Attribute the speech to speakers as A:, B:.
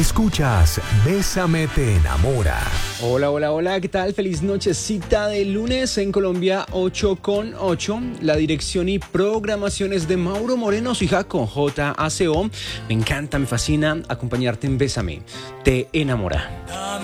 A: Escuchas Bésame te enamora.
B: Hola, hola, hola, ¿qué tal? Feliz nochecita de lunes en Colombia, 8:08. La dirección y programación es de Mauro Moreno, su hija con JACO. Me encanta, me fascina acompañarte en Bésame te enamora.